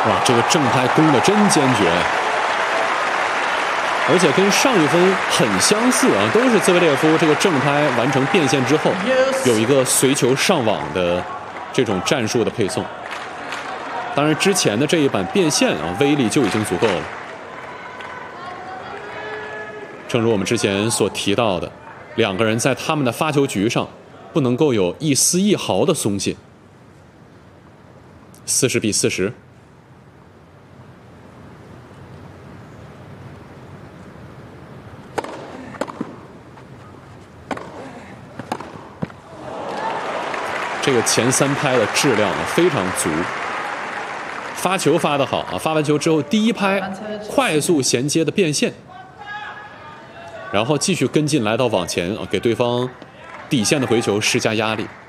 哇，这个正拍攻的真坚决，而且跟上一分很相似啊，都是兹维列夫这个正拍完成变线之后，有一个随球上网的这种战术的配送。当然，之前的这一版变线啊，威力就已经足够了。正如我们之前所提到的，两个人在他们的发球局上不能够有一丝一毫的松懈。40比40。这个前3拍的质量非常足，发球发得好啊！发完球之后，第一拍快速衔接的变线，然后继续跟进来到网前啊，给对方底线的回球施加压力。